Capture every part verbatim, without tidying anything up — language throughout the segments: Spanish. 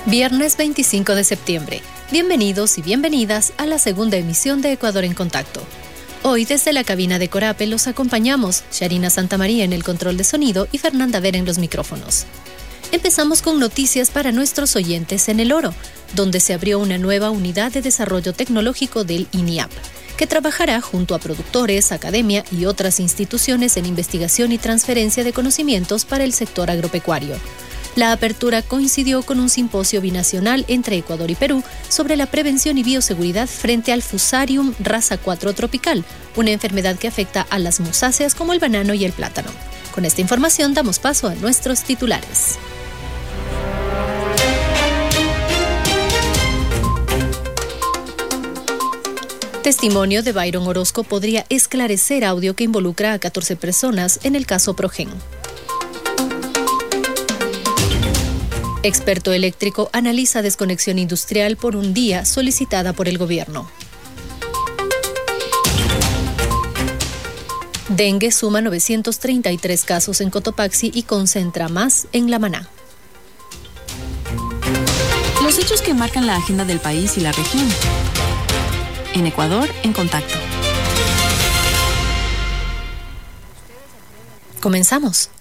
Viernes veinticinco de septiembre. Bienvenidos y bienvenidas a la segunda emisión de Ecuador en Contacto. Hoy desde la cabina de Corape los acompañamos Sharina Santamaría en el control de sonido y Fernanda Vera en los micrófonos. Empezamos con noticias para nuestros oyentes en El Oro, donde se abrió una nueva unidad de desarrollo tecnológico del INIAP, que trabajará junto a productores, academia y otras instituciones en investigación y transferencia de conocimientos para el sector agropecuario. La apertura coincidió con un simposio binacional entre Ecuador y Perú sobre la prevención y bioseguridad frente al Fusarium raza cuatro tropical, una enfermedad que afecta a las musáceas como el banano y el plátano. Con esta información damos paso a nuestros titulares. Testimonio de Byron Orozco podría esclarecer audio que involucra a catorce personas en el caso Progen. Experto eléctrico analiza desconexión industrial por un día solicitada por el gobierno. Dengue suma novecientos treinta y tres casos en Cotopaxi y concentra más en La Maná. Los hechos que marcan la agenda del país y la región. En Ecuador, en Contacto. Comenzamos.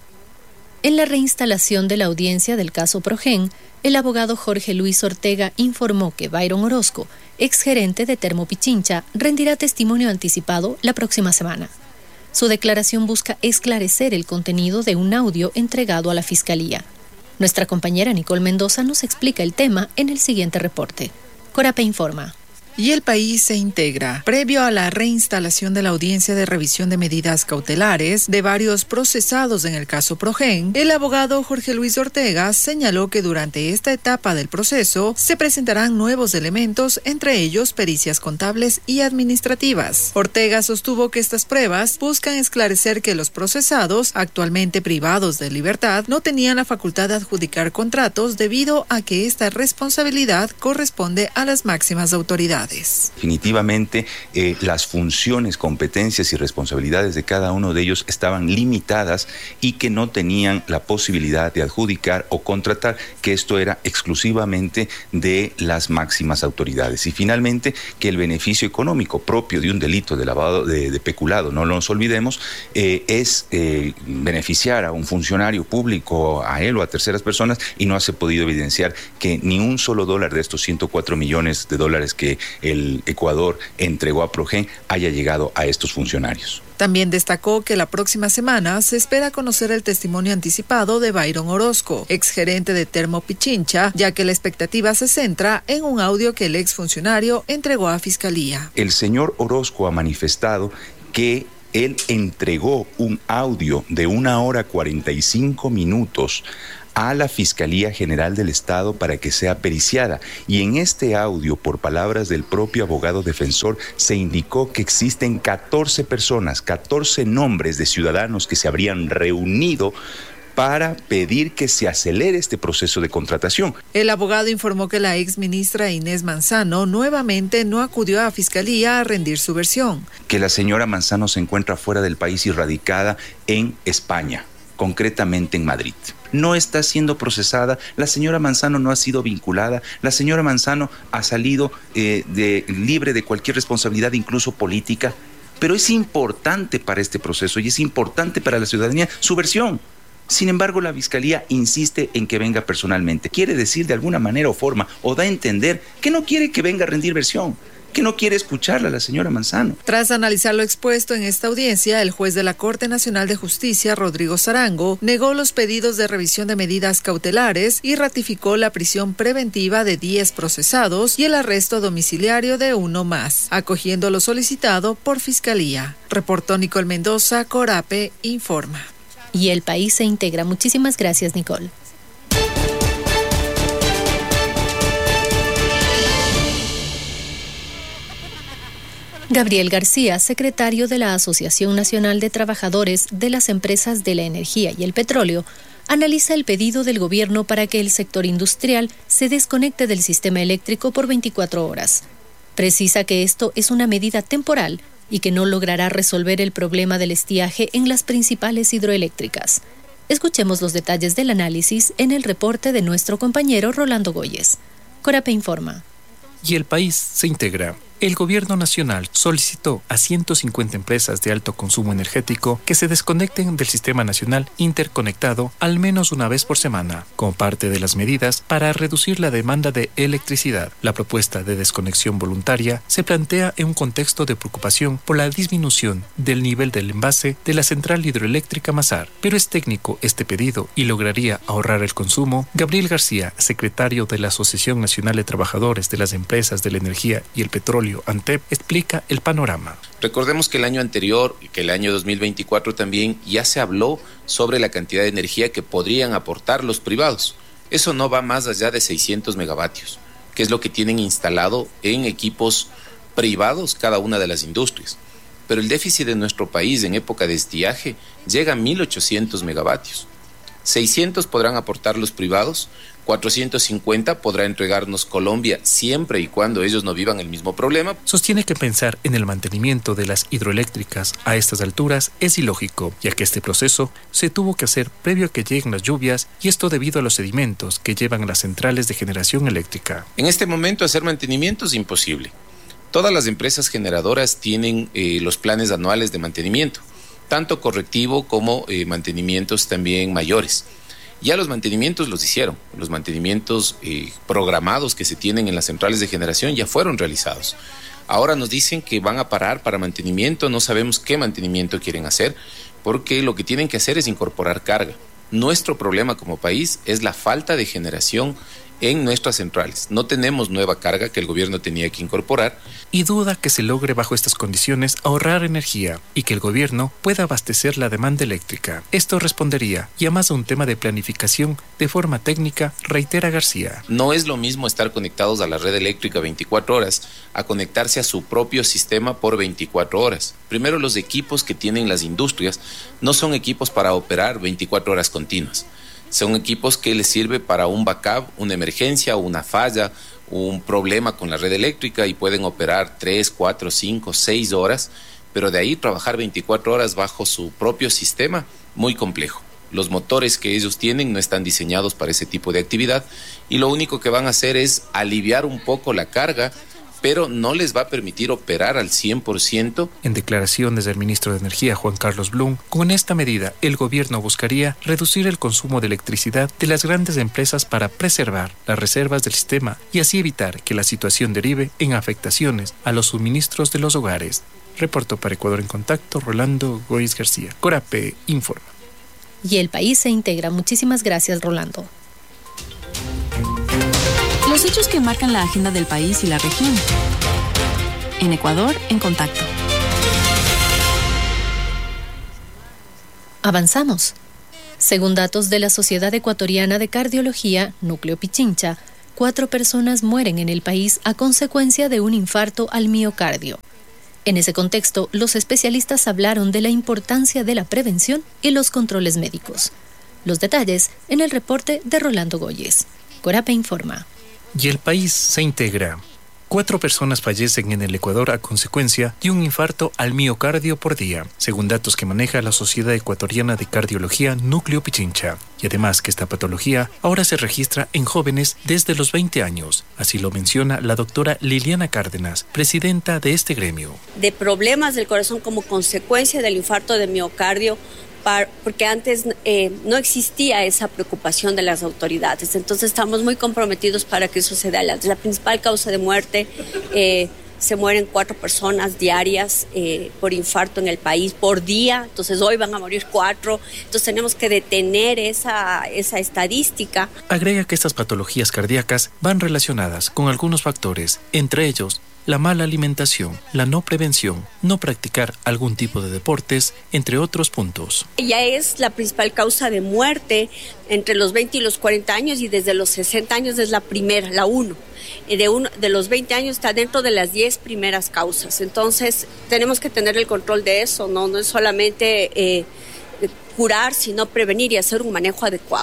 En la reinstalación de la audiencia del caso Progen, el abogado Jorge Luis Ortega informó que Byron Orozco, exgerente de Termopichincha, rendirá testimonio anticipado la próxima semana. Su declaración busca esclarecer el contenido de un audio entregado a la Fiscalía. Nuestra compañera Nicole Mendoza nos explica el tema en el siguiente reporte. Corape informa. Y el país se integra. Previo a la reinstalación de la audiencia de revisión de medidas cautelares de varios procesados en el caso Progen, el abogado Jorge Luis Ortega señaló que durante esta etapa del proceso se presentarán nuevos elementos, entre ellos pericias contables y administrativas. Ortega sostuvo que estas pruebas buscan esclarecer que los procesados, actualmente privados de libertad, no tenían la facultad de adjudicar contratos debido a que esta responsabilidad corresponde a las máximas autoridades. Definitivamente eh, las funciones, competencias y responsabilidades de cada uno de ellos estaban limitadas y que no tenían la posibilidad de adjudicar o contratar, que esto era exclusivamente de las máximas autoridades. Y finalmente que el beneficio económico propio de un delito de lavado de, de peculado, no nos olvidemos, eh, es eh, beneficiar a un funcionario público, a él o a terceras personas, y no se ha podido evidenciar que ni un solo dólar de estos ciento cuatro millones de dólares que el Ecuador entregó a Progen haya llegado a estos funcionarios. También destacó que la próxima semana se espera conocer el testimonio anticipado de Byron Orozco, exgerente de Termopichincha, ya que la expectativa se centra en un audio que el exfuncionario entregó a Fiscalía. El señor Orozco ha manifestado que él entregó un audio de una hora cuarenta y cinco minutos a la Fiscalía General del Estado para que sea periciada. Y en este audio, por palabras del propio abogado defensor, se indicó que existen catorce personas, catorce nombres de ciudadanos que se habrían reunido para pedir que se acelere este proceso de contratación. El abogado informó que la exministra Inés Manzano nuevamente no acudió a Fiscalía a rendir su versión. Que la señora Manzano se encuentra fuera del país y radicada en España, concretamente en Madrid. No está siendo procesada, la señora Manzano no ha sido vinculada, la señora Manzano ha salido eh, de, libre de cualquier responsabilidad, incluso política, pero es importante para este proceso y es importante para la ciudadanía su versión. Sin embargo, la Fiscalía insiste en que venga personalmente. Quiere decir de alguna manera o forma, o da a entender que no quiere que venga a rendir versión, que no quiere escucharla la señora Manzano. Tras analizar lo expuesto en esta audiencia, el juez de la Corte Nacional de Justicia, Rodrigo Sarango, negó los pedidos de revisión de medidas cautelares y ratificó la prisión preventiva de diez procesados y el arresto domiciliario de uno más, acogiendo lo solicitado por Fiscalía. Reportó Nicole Mendoza, Corape informa. Y el país se integra. Muchísimas gracias, Nicole. Gabriel García, secretario de la Asociación Nacional de Trabajadores de las Empresas de la Energía y el Petróleo, analiza el pedido del gobierno para que el sector industrial se desconecte del sistema eléctrico por veinticuatro horas. Precisa que esto es una medida temporal y que no logrará resolver el problema del estiaje en las principales hidroeléctricas. Escuchemos los detalles del análisis en el reporte de nuestro compañero Rolando Goyes. Corape informa. Y el país se integra. El gobierno nacional solicitó a ciento cincuenta empresas de alto consumo energético que se desconecten del sistema nacional interconectado al menos una vez por semana, como parte de las medidas para reducir la demanda de electricidad. La propuesta de desconexión voluntaria se plantea en un contexto de preocupación por la disminución del nivel del envase de la central hidroeléctrica Mazar. Pero es técnico este pedido y lograría ahorrar el consumo. Gabriel García, secretario de la Asociación Nacional de Trabajadores de las Empresas de la Energía y el Petróleo, ANTEP, explica el panorama. Recordemos que el año anterior, que el año dos mil veinticuatro también, ya se habló sobre la cantidad de energía que podrían aportar los privados. Eso no va más allá de seiscientos megavatios, que es lo que tienen instalado en equipos privados cada una de las industrias. Pero el déficit de nuestro país en época de estiaje llega a mil ochocientos megavatios. seiscientos podrán aportar los privados, cuatrocientos cincuenta podrá entregarnos Colombia siempre y cuando ellos no vivan el mismo problema. Sostiene que pensar en el mantenimiento de las hidroeléctricas a estas alturas es ilógico, ya que este proceso se tuvo que hacer previo a que lleguen las lluvias y esto debido a los sedimentos que llevan a las centrales de generación eléctrica. En este momento hacer mantenimiento es imposible. Todas las empresas generadoras tienen eh, los planes anuales de mantenimiento, tanto correctivo como eh, mantenimientos también mayores. Ya los mantenimientos los hicieron, los mantenimientos eh, programados que se tienen en las centrales de generación ya fueron realizados. Ahora nos dicen que van a parar para mantenimiento, no sabemos qué mantenimiento quieren hacer, porque lo que tienen que hacer es incorporar carga. Nuestro problema como país es la falta de generación en nuestras centrales. No tenemos nueva carga que el gobierno tenía que incorporar. Y duda que se logre bajo estas condiciones ahorrar energía y que el gobierno pueda abastecer la demanda eléctrica. Esto respondería ya más a un tema de planificación de forma técnica, reitera García. No es lo mismo estar conectados a la red eléctrica veinticuatro horas a conectarse a su propio sistema por veinticuatro horas. Primero, los equipos que tienen las industrias no son equipos para operar veinticuatro horas continuas. Son equipos que les sirve para un backup, una emergencia, una falla, un problema con la red eléctrica y pueden operar tres, cuatro, cinco, seis horas, pero de ahí trabajar veinticuatro horas bajo su propio sistema, muy complejo. Los motores que ellos tienen no están diseñados para ese tipo de actividad y lo único que van a hacer es aliviar un poco la carga, pero no les va a permitir operar al cien por ciento. En declaraciones del ministro de Energía, Juan Carlos Blum, con esta medida el gobierno buscaría reducir el consumo de electricidad de las grandes empresas para preservar las reservas del sistema y así evitar que la situación derive en afectaciones a los suministros de los hogares. Reportó para Ecuador en Contacto, Rolando Goyes García. Corape informa. Y el país se integra. Muchísimas gracias, Rolando. Los hechos que marcan la agenda del país y la región. En Ecuador, en Contacto. Avanzamos. Según datos de la Sociedad Ecuatoriana de Cardiología, Núcleo Pichincha, cuatro personas mueren en el país a consecuencia de un infarto al miocardio. En ese contexto, los especialistas hablaron de la importancia de la prevención y los controles médicos. Los detalles en el reporte de Rolando Goyes. Corape informa. Y el país se integra. Cuatro personas fallecen en el Ecuador a consecuencia de un infarto al miocardio por día, según datos que maneja la Sociedad Ecuatoriana de Cardiología Núcleo Pichincha. Y además que esta patología ahora se registra en jóvenes desde los veinte años. Así lo menciona la doctora Liliana Cárdenas, presidenta de este gremio. De problemas del corazón como consecuencia del infarto de miocardio, porque antes eh, no existía esa preocupación de las autoridades. Entonces estamos muy comprometidos para que eso se dé. Es la principal causa de muerte. Eh, se mueren cuatro personas diarias eh, por infarto en el país por día. Entonces hoy van a morir cuatro. Entonces tenemos que detener esa, esa estadística. Agrega que estas patologías cardíacas van relacionadas con algunos factores, entre ellos la mala alimentación, la no prevención, no practicar algún tipo de deportes, entre otros puntos. Ya es la principal causa de muerte entre los veinte y los cuarenta años y desde los sesenta años es la primera, la uno. De, uno, de los veinte años está dentro de las diez primeras causas. Entonces tenemos que tener el control de eso, no, no es solamente eh, curar, sino prevenir y hacer un manejo adecuado.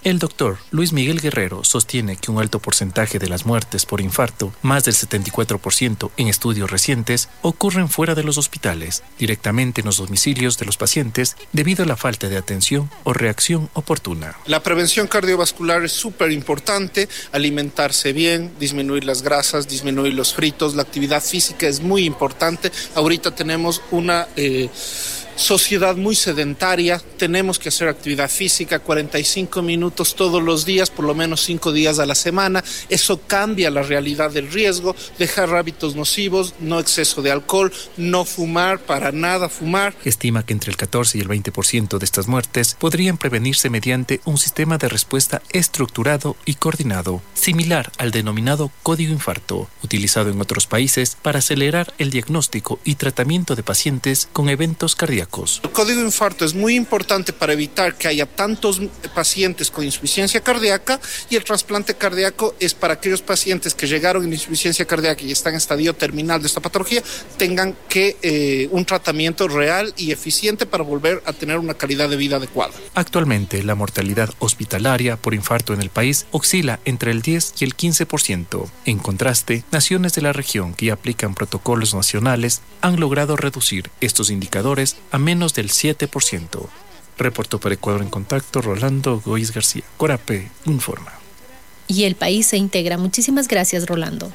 El doctor Luis Miguel Guerrero sostiene que un alto porcentaje de las muertes por infarto, más del setenta y cuatro por ciento en estudios recientes, ocurren fuera de los hospitales, directamente en los domicilios de los pacientes, debido a la falta de atención o reacción oportuna. La prevención cardiovascular es súper importante, alimentarse bien, disminuir las grasas, disminuir los fritos, la actividad física es muy importante. Ahorita tenemos una eh, sociedad muy sedentaria, tenemos que hacer actividad física, cuarenta y cinco minutos todos los días, por lo menos cinco días a la semana. Eso cambia la realidad del riesgo, dejar hábitos nocivos, no exceso de alcohol, no fumar, para nada fumar. Estima que entre el catorce y el veinte por ciento de estas muertes podrían prevenirse mediante un sistema de respuesta estructurado y coordinado, similar al denominado código infarto, utilizado en otros países para acelerar el diagnóstico y tratamiento de pacientes con eventos cardíacos. El código infarto es muy importante para evitar que haya tantos pacientes con insuficiencia cardíaca, y el trasplante cardíaco es para aquellos pacientes que llegaron en insuficiencia cardíaca y están en estadio terminal de esta patología, tengan que eh, un tratamiento real y eficiente para volver a tener una calidad de vida adecuada. Actualmente, la mortalidad hospitalaria por infarto en el país oscila entre el diez y el quince por ciento. En contraste, naciones de la región que aplican protocolos nacionales han logrado reducir estos indicadores a menos del siete por ciento. Reportó para Ecuador en Contacto Rolando Goiz García. Corape informa. Y el país se integra. Muchísimas gracias, Rolando.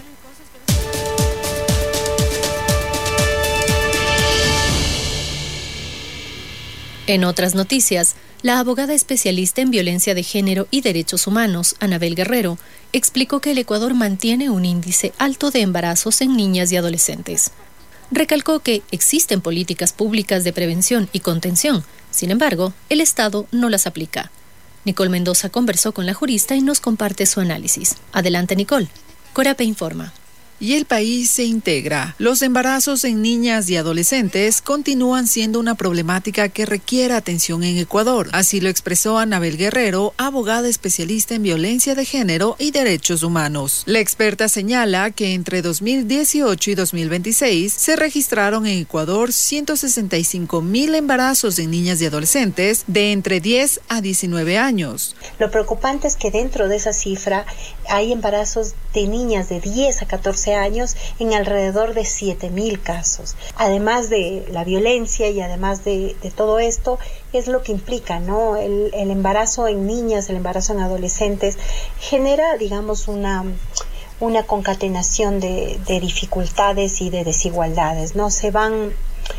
En otras noticias, la abogada especialista en violencia de género y derechos humanos, Anabel Guerrero, explicó que el Ecuador mantiene un índice alto de embarazos en niñas y adolescentes. Recalcó que existen políticas públicas de prevención y contención, sin embargo, el Estado no las aplica. Nicole Mendoza conversó con la jurista y nos comparte su análisis. Adelante, Nicole. Corape informa. Y el país se integra. Los embarazos en niñas y adolescentes continúan siendo una problemática que requiere atención en Ecuador. Así lo expresó Anabel Guerrero, abogada especialista en violencia de género y derechos humanos. La experta señala que entre dos mil dieciocho y dos mil veintiséis se registraron en Ecuador ciento sesenta y cinco mil embarazos en niñas y adolescentes de entre diez a diecinueve años. Lo preocupante es que dentro de esa cifra hay embarazos de niñas de diez a catorce años en alrededor de siete mil casos. Además de la violencia y además de, de todo esto, es lo que implica, ¿no? El, el embarazo en niñas, el embarazo en adolescentes, genera, digamos, una, una concatenación de, de dificultades y de desigualdades, ¿no? Se van,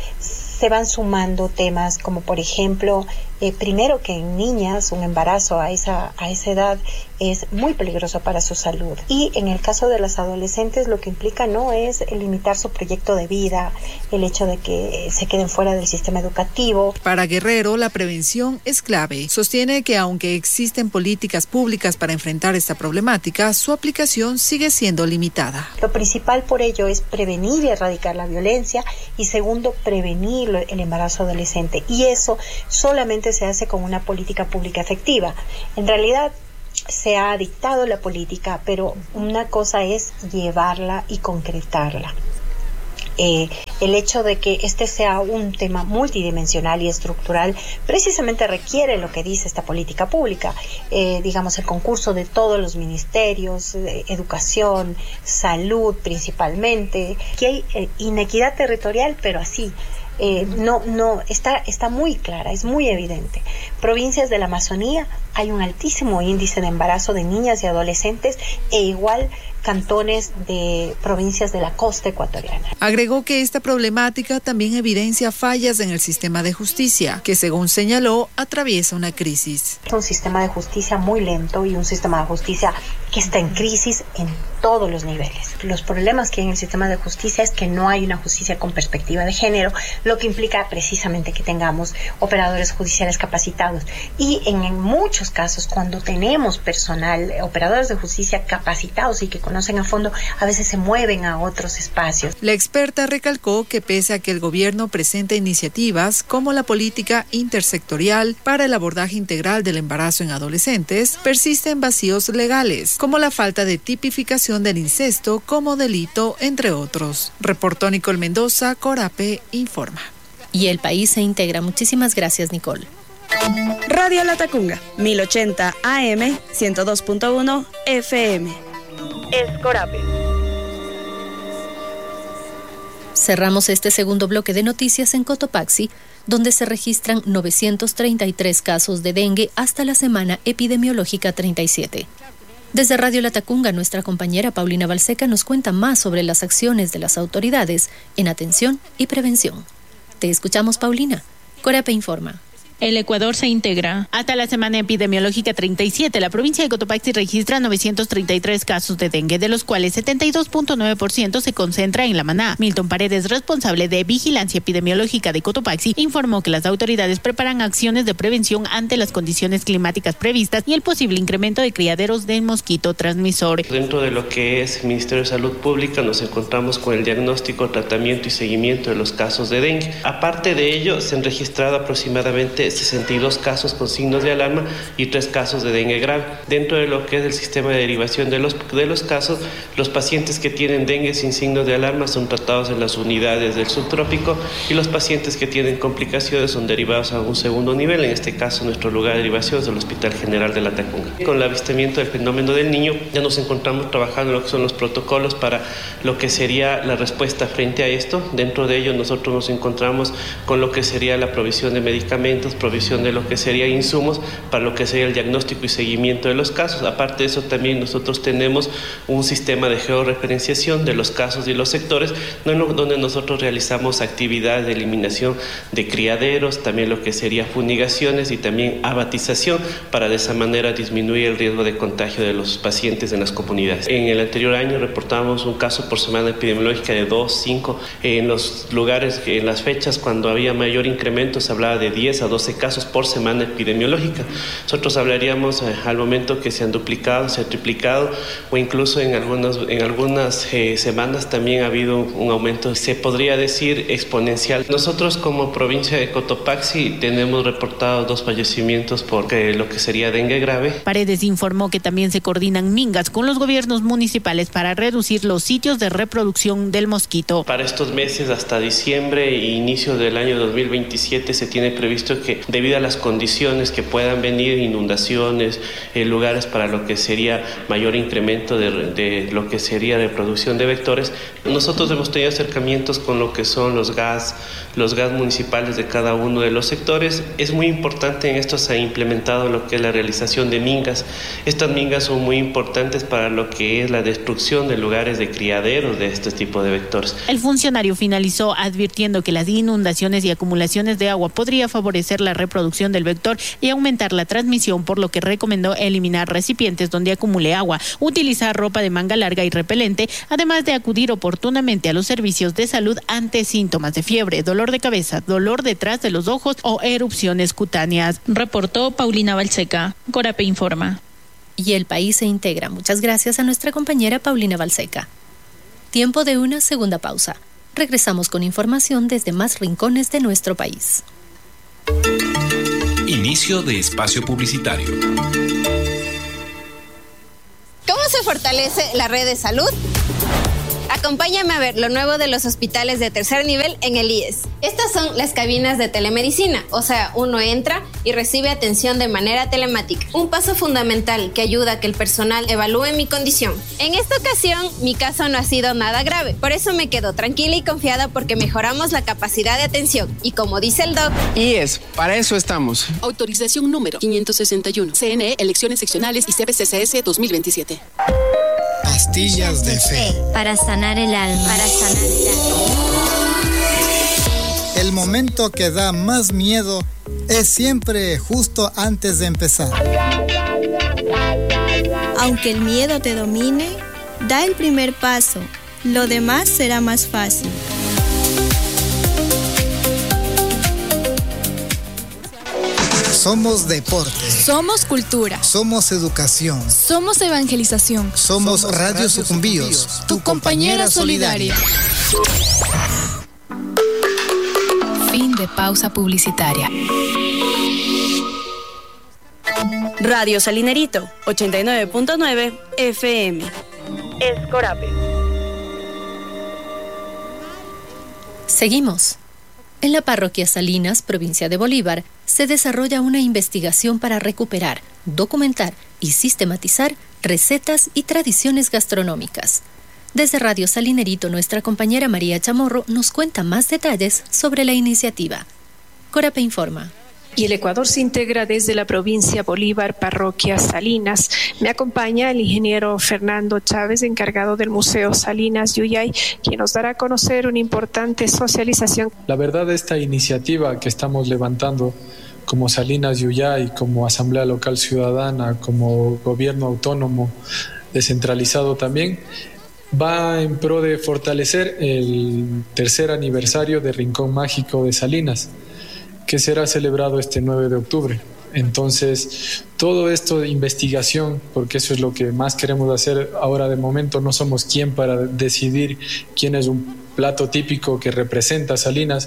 se van sumando temas como, por ejemplo, eh, primero que en niñas un embarazo a esa, a esa edad es muy peligroso para su salud. Y en el caso de las adolescentes lo que implica no es limitar su proyecto de vida, el hecho de que se queden fuera del sistema educativo. Para Guerrero, la prevención es clave. Sostiene que aunque existen políticas públicas para enfrentar esta problemática, su aplicación sigue siendo limitada. Lo principal por ello es prevenir y erradicar la violencia y segundo, prevenir el embarazo adolescente. Y eso solamente se hace con una política pública efectiva. En realidad, se ha dictado la política, pero una cosa es llevarla y concretarla. Eh, el hecho de que este sea un tema multidimensional y estructural precisamente requiere lo que dice esta política pública, eh, digamos el concurso de todos los ministerios, eh, educación, salud principalmente, que hay eh, inequidad territorial, pero así. Eh, no, no, está, está muy clara, es muy evidente. Provincias de la Amazonía hay un altísimo índice de embarazo de niñas y adolescentes e igual cantones de provincias de la costa ecuatoriana. Agregó que esta problemática también evidencia fallas en el sistema de justicia, que según señaló, atraviesa una crisis. Es un sistema de justicia muy lento y un sistema de justicia que está en crisis en todos los niveles. Los problemas que hay en el sistema de justicia es que no hay una justicia con perspectiva de género, lo que implica precisamente que tengamos operadores judiciales capacitados. Y en, en muchos casos, cuando tenemos personal, operadores de justicia capacitados y que conocen a fondo, a veces se mueven a otros espacios. La experta recalcó que pese a que el gobierno presenta iniciativas como la política intersectorial para el abordaje integral del embarazo en adolescentes, persisten vacíos legales, como la falta de tipificación del incesto como delito, entre otros. Reportó Nicole Mendoza, Corape informa. Y el país se integra. Muchísimas gracias, Nicole. Radio Latacunga, mil ochenta A M, ciento dos punto uno F M. Es Corape. Cerramos este segundo bloque de noticias en Cotopaxi, donde se registran novecientos treinta y tres casos de dengue hasta la semana epidemiológica treinta y siete. Desde Radio Latacunga, nuestra compañera Paulina Balseca nos cuenta más sobre las acciones de las autoridades en atención y prevención. Te escuchamos, Paulina. Corape informa. El Ecuador se integra. Hasta la semana epidemiológica treinta y siete, la provincia de Cotopaxi registra novecientos treinta y tres casos de dengue, de los cuales setenta y dos punto nueve por ciento se concentra en La Maná. Milton Paredes, responsable de Vigilancia Epidemiológica de Cotopaxi, informó que las autoridades preparan acciones de prevención ante las condiciones climáticas previstas y el posible incremento de criaderos de mosquito transmisor. Dentro de lo que es el Ministerio de Salud Pública nos encontramos con el diagnóstico, tratamiento y seguimiento de los casos de dengue. Aparte de ello, se han registrado aproximadamente sesenta y dos casos con signos de alarma y tres casos de dengue grave. Dentro de lo que es el sistema de derivación de los, de los casos, los pacientes que tienen dengue sin signos de alarma son tratados en las unidades del subtrópico y los pacientes que tienen complicaciones son derivados a un segundo nivel, en este caso nuestro lugar de derivación es el Hospital General de Latacunga. Con el avistamiento del fenómeno del niño ya nos encontramos trabajando en lo que son los protocolos para lo que sería la respuesta frente a esto. Dentro de ello nosotros nos encontramos con lo que sería la provisión de medicamentos, provisión de lo que sería insumos para lo que sería el diagnóstico y seguimiento de los casos. Aparte de eso, también nosotros tenemos un sistema de georreferenciación de los casos y los sectores, donde nosotros realizamos actividades de eliminación de criaderos, también lo que sería fumigaciones y también abatización, para de esa manera disminuir el riesgo de contagio de los pacientes en las comunidades. En el anterior año reportábamos un caso por semana epidemiológica de dos, cinco. En los lugares, en las fechas cuando había mayor incremento, se hablaba de diez a doce casos por semana epidemiológica. Nosotros hablaríamos eh, al momento que se han duplicado, se han triplicado o incluso en algunas, en algunas eh, semanas también ha habido un aumento, se podría decir exponencial. Nosotros como provincia de Cotopaxi tenemos reportado dos fallecimientos por eh, lo que sería dengue grave. Paredes informó que también se coordinan mingas con los gobiernos municipales para reducir los sitios de reproducción del mosquito. Para estos meses hasta diciembre e inicio del año dos mil veintisiete se tiene previsto que debido a las condiciones que puedan venir, inundaciones, eh, lugares para lo que sería mayor incremento de, de lo que sería reproducción de vectores, nosotros hemos tenido acercamientos con lo que son los gas, los gas municipales de cada uno de los sectores. Es muy importante, en esto se ha implementado lo que es la realización de mingas. Estas mingas son muy importantes para lo que es la destrucción de lugares de criaderos de este tipo de vectores. El funcionario finalizó advirtiendo que las inundaciones y acumulaciones de agua podría favorecer la reproducción del vector y aumentar la transmisión, por lo que recomendó eliminar recipientes donde acumule agua, utilizar ropa de manga larga y repelente, además de acudir oportunamente a los servicios de salud ante síntomas de fiebre, dolor de cabeza, dolor detrás de los ojos o erupciones cutáneas. Reportó Paulina Balseca. Corape informa. Y el país se integra. Muchas gracias a nuestra compañera Paulina Balseca. Tiempo de una segunda pausa. Regresamos con información desde más rincones de nuestro país. Inicio de espacio publicitario. ¿Cómo se fortalece la red de salud? Acompáñame a ver lo nuevo de los hospitales de tercer nivel en el I E S. Estas son las cabinas de telemedicina, o sea, uno entra y recibe atención de manera telemática. Un paso fundamental que ayuda a que el personal evalúe mi condición. En esta ocasión, mi caso no ha sido nada grave, por eso me quedo tranquila y confiada porque mejoramos la capacidad de atención. Y como dice el doc... I E S, para eso estamos. Autorización número quinientos sesenta y uno. C N E, elecciones seccionales y C B C C S dos mil veintisiete. Pastillas de fe. Para sanar el alma. Para sanar el alma. El momento que da más miedo es siempre justo antes de empezar. Aunque el miedo te domine, da el primer paso. Lo demás será más fácil. Somos deporte. Somos cultura. Somos educación. Somos evangelización. Somos, Somos Radio Sucumbíos, tu, tu compañera, compañera solidaria. Fin de pausa publicitaria. Radio Salinerito, ochenta y nueve punto nueve F M. Es Corape. Seguimos. En la parroquia Salinas, provincia de Bolívar, se desarrolla una investigación para recuperar, documentar y sistematizar recetas y tradiciones gastronómicas. Desde Radio Salinerito, nuestra compañera María Chamorro nos cuenta más detalles sobre la iniciativa. Corape informa. Y el Ecuador se integra desde la provincia Bolívar, parroquia Salinas. Me acompaña el ingeniero Fernando Chávez, encargado del Museo Salinas Yuyay, quien nos dará a conocer una importante socialización. La verdad, esta iniciativa que estamos levantando como Salinas Yuyay, como Asamblea Local Ciudadana, como gobierno autónomo descentralizado también, va en pro de fortalecer el tercer aniversario de Rincón Mágico de Salinas, que será celebrado este nueve de octubre. Entonces, todo esto de investigación, porque eso es lo que más queremos hacer ahora de momento, no somos quien para decidir quién es un plato típico que representa Salinas.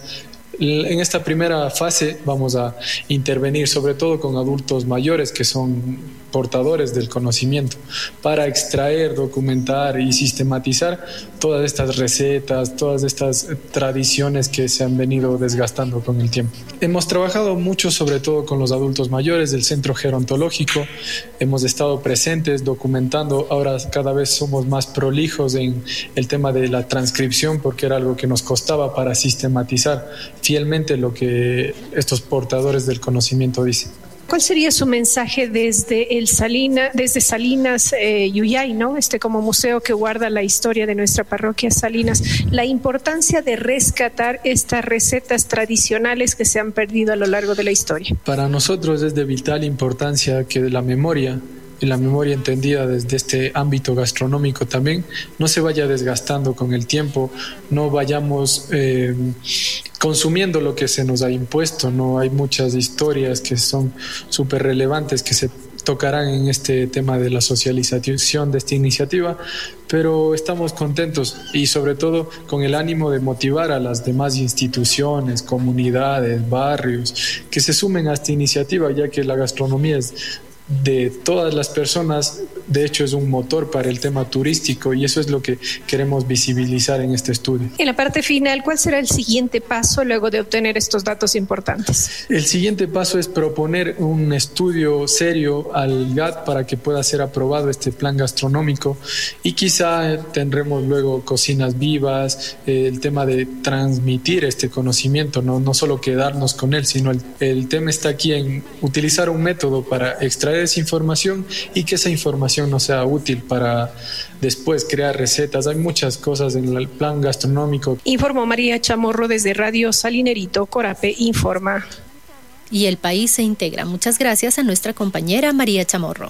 En esta primera fase vamos a intervenir sobre todo con adultos mayores que son portadores del conocimiento para extraer, documentar y sistematizar todas estas recetas, todas estas tradiciones que se han venido desgastando con el tiempo. Hemos trabajado mucho sobre todo con los adultos mayores del Centro Gerontológico, hemos estado presentes documentando, ahora cada vez somos más prolijos en el tema de la transcripción porque era algo que nos costaba para sistematizar fielmente lo que estos portadores del conocimiento dicen. ¿Cuál sería su mensaje desde el Salina, desde Salinas eh, Yuyay, ¿no? Este como museo que guarda la historia de nuestra parroquia Salinas, la importancia de rescatar estas recetas tradicionales que se han perdido a lo largo de la historia? Para nosotros es de vital importancia que la memoria, y la memoria entendida desde este ámbito gastronómico también, no se vaya desgastando con el tiempo, no vayamos eh, consumiendo lo que se nos ha impuesto, no hay muchas historias que son súper relevantes que se tocarán en este tema de la socialización de esta iniciativa, pero estamos contentos y sobre todo con el ánimo de motivar a las demás instituciones, comunidades, barrios, que se sumen a esta iniciativa, ya que la gastronomía es de todas las personas, de hecho es un motor para el tema turístico y eso es lo que queremos visibilizar en este estudio. En la parte final, ¿cuál será el siguiente paso luego de obtener estos datos importantes? El siguiente paso es proponer un estudio serio al G A T para que pueda ser aprobado este plan gastronómico y quizá tendremos luego cocinas vivas, eh, el tema de transmitir este conocimiento, no, no solo quedarnos con él, sino el, el tema está aquí en utilizar un método para extraer esa información y que esa información nos sea útil para después crear recetas. Hay muchas cosas en el plan gastronómico. Informó María Chamorro desde Radio Salinerito, Corape informa. Y el país se integra. Muchas gracias a nuestra compañera María Chamorro.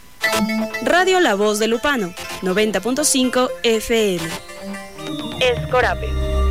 Radio La Voz de Lupano, noventa punto cinco F M. Es Corape.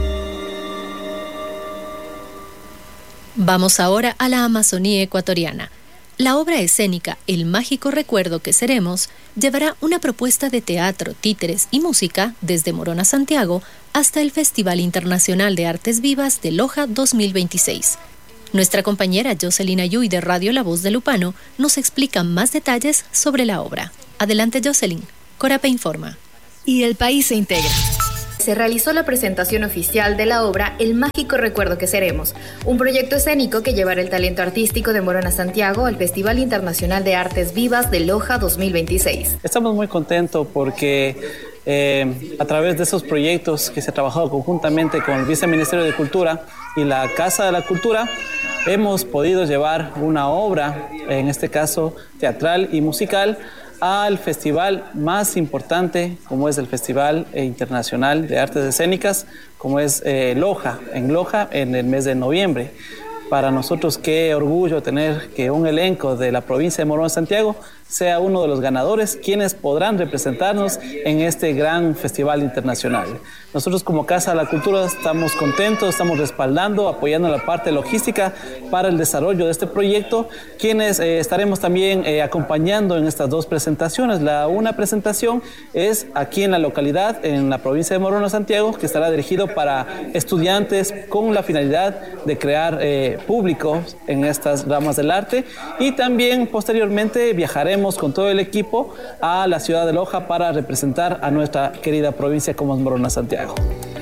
Vamos ahora a la Amazonía ecuatoriana. La obra escénica El mágico recuerdo que seremos llevará una propuesta de teatro, títeres y música desde Morona, Santiago, hasta el Festival Internacional de Artes Vivas de Loja dos mil veintiséis. Nuestra compañera Jocelyn Ayuy de Radio La Voz de Lupano nos explica más detalles sobre la obra. Adelante, Jocelyn. Corape informa. Y el país se integra. Se realizó la presentación oficial de la obra El mágico recuerdo que seremos, un proyecto escénico que llevará el talento artístico de Morona, Santiago al Festival Internacional de Artes Vivas de Loja dos mil veintiséis. Estamos muy contentos porque eh, a través de esos proyectos que se ha trabajado conjuntamente con el Viceministerio de Cultura y la Casa de la Cultura, hemos podido llevar una obra, en este caso teatral y musical, al festival más importante, como es el Festival Internacional de Artes Escénicas, como es eh, Loja, en Loja en el mes de noviembre. Para nosotros qué orgullo tener que un elenco de la provincia de Morona, Santiago, sea uno de los ganadores, quienes podrán representarnos en este gran festival internacional. Nosotros como Casa de la Cultura estamos contentos, estamos respaldando, apoyando la parte logística para el desarrollo de este proyecto, quienes eh, estaremos también eh, acompañando en estas dos presentaciones. La una presentación es aquí en la localidad, en la provincia de Morona, Santiago, que estará dirigido para estudiantes con la finalidad de crear eh, público en estas ramas del arte, y también posteriormente viajaremos con todo el equipo a la ciudad de Loja para representar a nuestra querida provincia como es Morona, Santiago.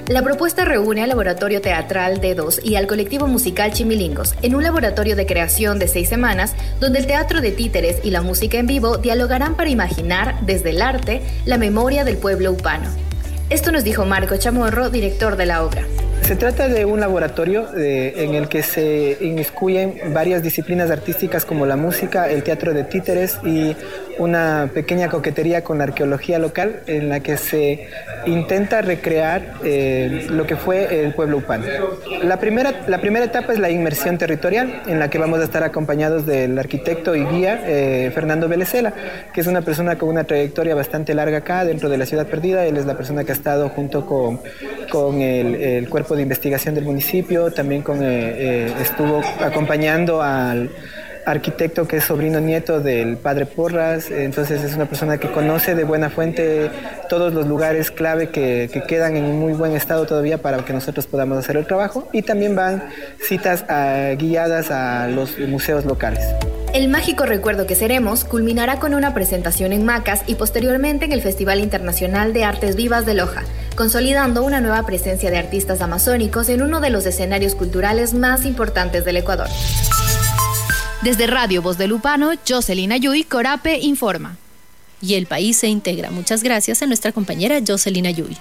La propuesta reúne al Laboratorio Teatral D dos y al colectivo musical Chimilingos en un laboratorio de creación de seis semanas donde el teatro de títeres y la música en vivo dialogarán para imaginar desde el arte la memoria del pueblo upano. Esto nos dijo Marco Chamorro, director de la obra. Se trata de un laboratorio de, en el que se inmiscuyen varias disciplinas artísticas como la música, el teatro de títeres y una pequeña coquetería con la arqueología local en la que se intenta recrear eh, lo que fue el pueblo upano. La primera, la primera etapa es la inmersión territorial, en la que vamos a estar acompañados del arquitecto y guía eh, Fernando Belecela, que es una persona con una trayectoria bastante larga acá dentro de la Ciudad Perdida. Él es la persona que ha estado junto con, con el, el cuerpo de investigación del municipio, también con, eh, eh, estuvo acompañando al arquitecto que es sobrino nieto del padre Porras. Entonces es una persona que conoce de buena fuente todos los lugares clave que, que quedan en muy buen estado todavía para que nosotros podamos hacer el trabajo, y también van citas a, guiadas a los museos locales. El mágico recuerdo que seremos culminará con una presentación en Macas y posteriormente en el Festival Internacional de Artes Vivas de Loja, consolidando una nueva presencia de artistas amazónicos en uno de los escenarios culturales más importantes del Ecuador. Desde Radio Voz del Upano, Jocelyn Ayuy, Corape informa. Y el país se integra. Muchas gracias a nuestra compañera Jocelyn Ayuy.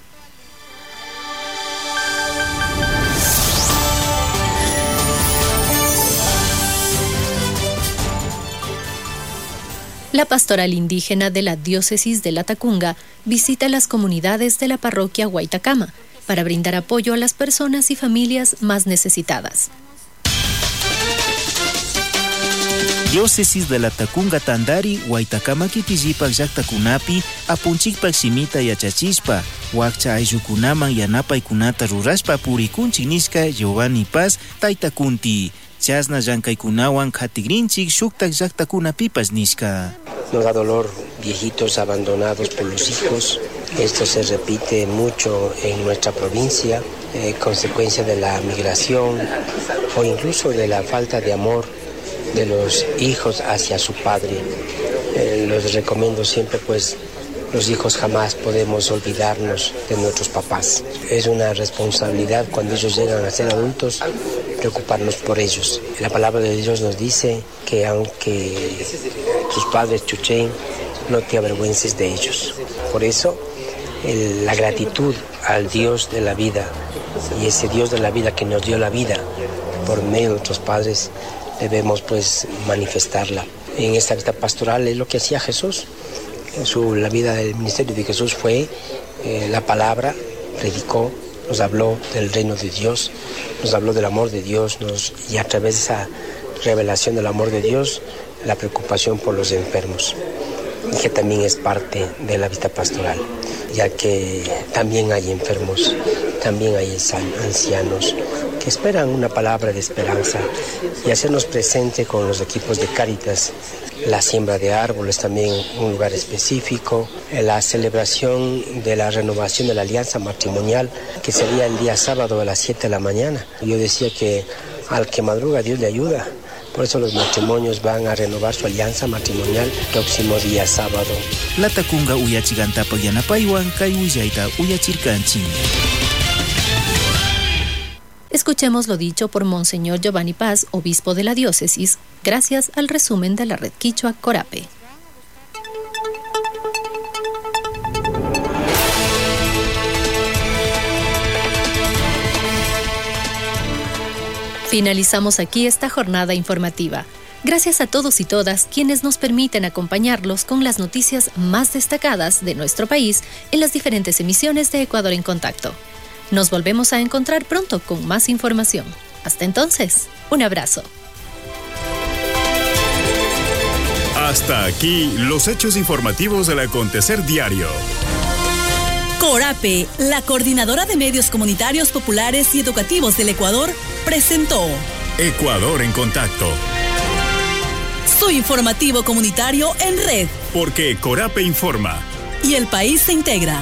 La pastoral indígena de la diócesis de Latacunga visita las comunidades de la parroquia Guaitacama para brindar apoyo a las personas y familias más necesitadas. Diócesis de Latacunga Tandari, Guaitacama Kipizipak llaqtakunapi, apunchikpak simita yachachispa, wakcha ayllukunaman yanapaykunata rurashpa purikunchik nishka Giovanni Paz Taytakunti. Chasna llankaykunawan khatigrinchik shuktak llaqtakunapipas nishka. Nos da dolor viejitos abandonados por los hijos. Esto se repite mucho en nuestra provincia, eh, consecuencia de la migración o incluso de la falta de amor de los hijos hacia su padre. Eh, los recomiendo siempre, pues los hijos jamás podemos olvidarnos de nuestros papás. Es una responsabilidad cuando ellos llegan a ser adultos preocuparnos por ellos. La palabra de Dios nos dice que aunque tus padres chuchen, no te avergüences de ellos. Por eso el, la gratitud al Dios de la vida, y ese Dios de la vida que nos dio la vida por medio de nuestros padres, debemos pues manifestarla. En esta vida pastoral es lo que hacía Jesús. En su, la vida del ministerio de Jesús fue eh, la palabra, predicó, nos habló del reino de Dios, nos habló del amor de Dios, nos, y a través de esa revelación del amor de Dios, la preocupación por los enfermos, que también es parte de la vida pastoral, ya que también hay enfermos, también hay ancianos que esperan una palabra de esperanza, y hacernos presente con los equipos de Cáritas, la siembra de árboles también, un lugar específico, la celebración de la renovación de la alianza matrimonial, que sería el día sábado a las siete de la mañana. Yo decía que al que madruga Dios le ayuda. Por eso los matrimonios van a renovar su alianza matrimonial próximo día sábado. Latacunga uyachigantapa yanapaywan kay willayta uyachirkanchik. Escuchemos lo dicho por Monseñor Giovanni Paz, obispo de la diócesis, gracias al resumen de la red quichua Corape. Finalizamos aquí esta jornada informativa. Gracias a todos y todas quienes nos permiten acompañarlos con las noticias más destacadas de nuestro país en las diferentes emisiones de Ecuador en Contacto. Nos volvemos a encontrar pronto con más información. Hasta entonces, un abrazo. Hasta aquí los hechos informativos del acontecer diario. Corape, la coordinadora de medios comunitarios populares y educativos del Ecuador, presentó Ecuador en Contacto. Su informativo comunitario en red. Porque Corape informa. Y el país se integra.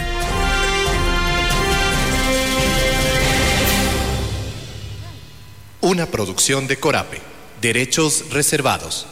Una producción de Corape. Derechos reservados.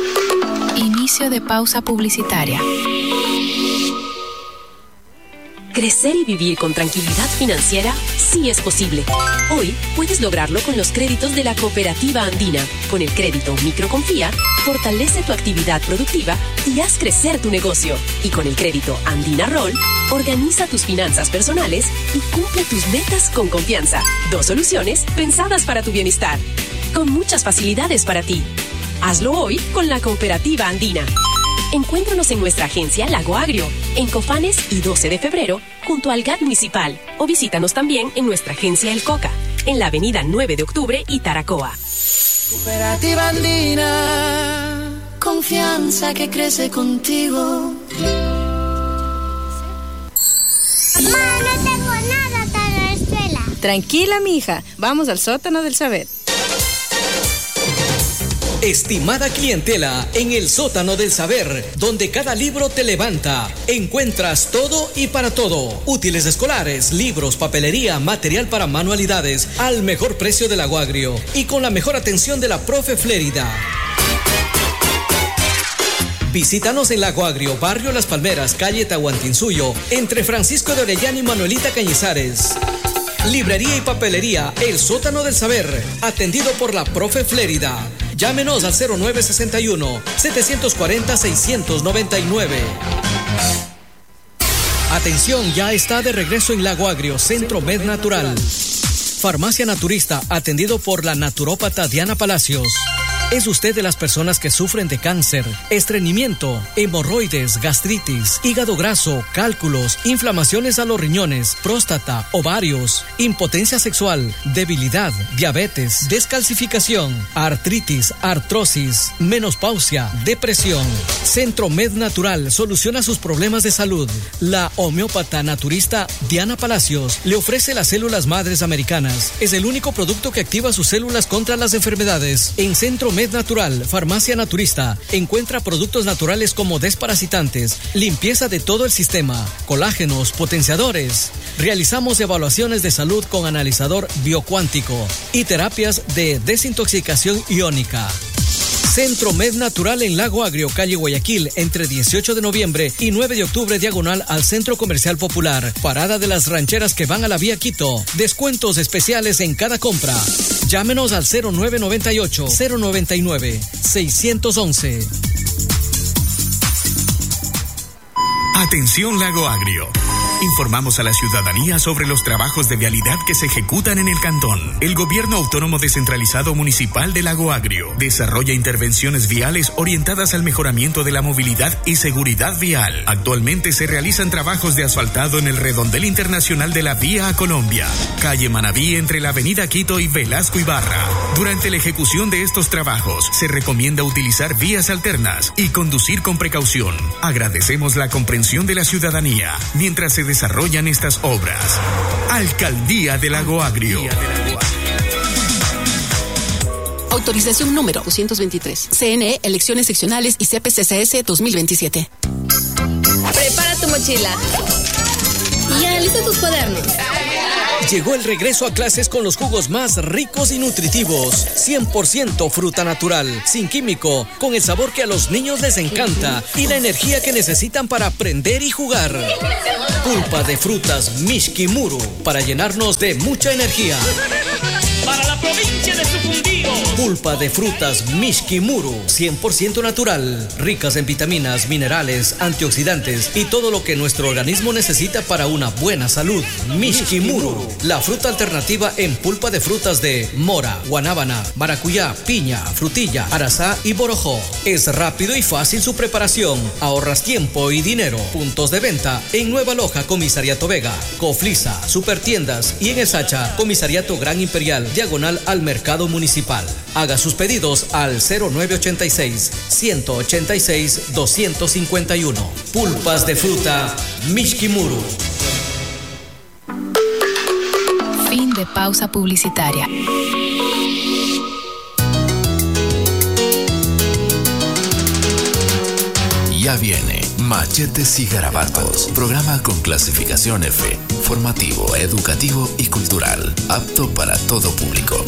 Inicio de pausa publicitaria. Crecer y vivir con tranquilidad financiera sí es posible. Hoy puedes lograrlo con los créditos de la Cooperativa Andina. Con el crédito Microconfía, fortalece tu actividad productiva y haz crecer tu negocio. Y con el crédito Andina Roll, organiza tus finanzas personales y cumple tus metas con confianza. Dos soluciones pensadas para tu bienestar, con muchas facilidades para ti. Hazlo hoy con la Cooperativa Andina. Encuéntranos en nuestra agencia Lago Agrio, en Cofanes y doce de febrero, junto al G A T Municipal. O visítanos también en nuestra agencia El Coca, en la avenida nueve de octubre y Taracoa. Cooperativa Andina, confianza que crece contigo. Ma, no tengo nada para la escuela. Tranquila, mija, vamos al sótano del saber. Estimada clientela, en el sótano del saber, donde cada libro te levanta, encuentras todo y para todo. Útiles escolares, libros, papelería, material para manualidades, al mejor precio del Lago Agrio y con la mejor atención de la profe Flérida. Visítanos en Lago Agrio, barrio Las Palmeras, calle Tahuantinsuyo, entre Francisco de Orellana y Manuelita Cañizares. Librería y papelería, el sótano del saber, atendido por la profe Flérida. Llámenos al cero nueve seis uno, siete cuatro cero, seis nueve nueve. Atención, ya está de regreso en Lago Agrio, Centro Med Natural. Farmacia Naturista, atendido por la naturópata Diana Palacios. ¿Es usted de las personas que sufren de cáncer, estreñimiento, hemorroides, gastritis, hígado graso, cálculos, inflamaciones a los riñones, próstata, ovarios, impotencia sexual, debilidad, diabetes, descalcificación, artritis, artrosis, menopausia, depresión? Centro Med Natural soluciona sus problemas de salud. La homeópata naturista Diana Palacios le ofrece las células madres americanas. Es el único producto que activa sus células contra las enfermedades. En Centro Med Natural, Farmacia Naturista, encuentra productos naturales como desparasitantes, limpieza de todo el sistema, colágenos, potenciadores. Realizamos evaluaciones de salud con analizador biocuántico y terapias de desintoxicación iónica. Centro Med Natural en Lago Agrio, calle Guayaquil, entre dieciocho de noviembre y nueve de octubre, diagonal al Centro Comercial Popular. Parada de las rancheras que van a la vía Quito. Descuentos especiales en cada compra. Llámenos al cero nueve nueve ocho, cero nueve nueve, seis uno uno. Atención Lago Agrio. Informamos a la ciudadanía sobre los trabajos de vialidad que se ejecutan en el cantón. El Gobierno Autónomo Descentralizado Municipal de Lago Agrio desarrolla intervenciones viales orientadas al mejoramiento de la movilidad y seguridad vial. Actualmente se realizan trabajos de asfaltado en el redondel internacional de la Vía a Colombia, calle Manabí entre la avenida Quito y Velasco Ibarra. Durante la ejecución de estos trabajos se recomienda utilizar vías alternas y conducir con precaución. Agradecemos la comprensión de la ciudadanía mientras se desarrollan estas obras. Alcaldía de Lago Agrio. Autorización número doscientos veintitrés. C N E, elecciones seccionales y C P C C S dos mil veintisiete. Prepara tu mochila y analiza tus cuadernos. Llegó el regreso a clases con los jugos más ricos y nutritivos. cien por ciento fruta natural, sin químico, con el sabor que a los niños les encanta y la energía que necesitan para aprender y jugar. Pulpa de frutas Mishkimuru, para llenarnos de mucha energía. Para la provincia de Sucumbíos. Pulpa de frutas Mishkimuru, cien por ciento natural, ricas en vitaminas, minerales, antioxidantes y todo lo que nuestro organismo necesita para una buena salud. Mishkimuru, la fruta alternativa en pulpa de frutas de mora, guanábana, maracuyá, piña, frutilla, arazá y borojó. Es rápido y fácil su preparación. Ahorras tiempo y dinero. Puntos de venta en Nueva Loja, Comisariato Vega, Coflisa, Supertiendas y en el Sacha, Comisariato Gran Imperial, diagonal al Mercado Municipal. Haga sus pedidos al cero nueve ochenta y seis, ciento ochenta y seis, doscientos cincuenta y uno. Pulpas de fruta Mishkimuru. Fin de pausa publicitaria. Ya viene Machetes y Garabatos, programa con clasificación F, formativo, educativo y cultural, apto para todo público.